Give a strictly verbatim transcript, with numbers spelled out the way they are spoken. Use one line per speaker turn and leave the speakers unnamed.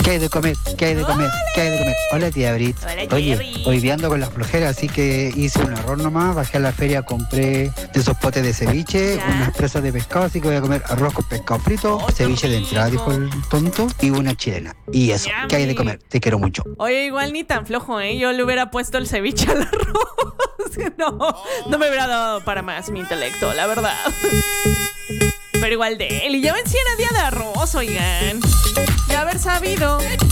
¿Qué hay de comer? ¿Qué hay de comer? ¿Qué hay de comer? Hola, tía Brit.
Hola,
Oye,
Jerry.
hoy día ando con las flojeras, así que hice un error nomás. Bajé a la feria, compré de esos potes de ceviche,
Ya.
unas presas de pescado, así que voy a comer arroz con pescado frito,
Oh, qué
ceviche de entrada,
rico.
dijo el tonto, y una chilena. Y eso,
Yummy.
¿qué hay de comer? Te quiero mucho.
Oye, igual ni tan flojo, ¿eh? Yo le hubiera puesto el ceviche al arroz. No, no me hubiera dado para más mi intelecto, la verdad. Pero igual de él. Y ya ven si era día de arroz, oigan. De haber sabido.